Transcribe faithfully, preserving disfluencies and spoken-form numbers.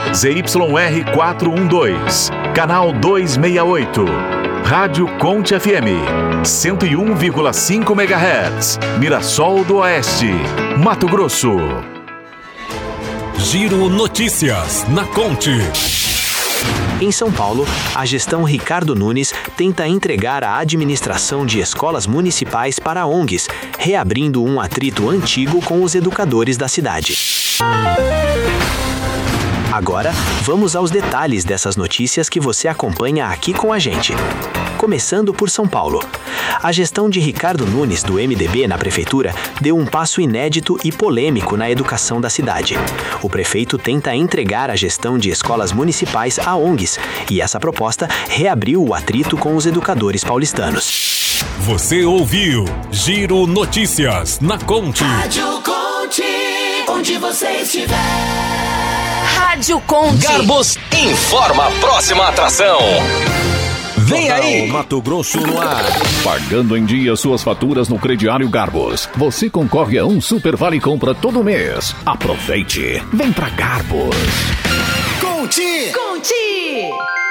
Z Y R quatrocentos e doze, canal duzentos e sessenta e oito. Rádio Conte F M, cento e um vírgula cinco megahertz, Mirassol do Oeste, Mato Grosso. Giro Notícias na Conte. Em São Paulo, a gestão Ricardo Nunes tenta entregar a administração de escolas municipais para O N Gs, reabrindo um atrito antigo com os educadores da cidade. Agora, vamos aos detalhes dessas notícias que você acompanha aqui com a gente. Começando por São Paulo. A gestão de Ricardo Nunes, do M D B na prefeitura, deu um passo inédito e polêmico na educação da cidade. O prefeito tenta entregar a gestão de escolas municipais a O N Gs, e essa proposta reabriu o atrito com os educadores paulistanos. Você ouviu Giro Notícias na Conte. Rádio Conte, onde você estiver. Rádio Conte. Garbos informa a próxima atração. Vem aí! Mato Grosso no ar. Pagando em dia suas faturas no crediário Garbos, você concorre a um Super Vale Compra todo mês. Aproveite! Vem pra Garbos! Conte! Conte!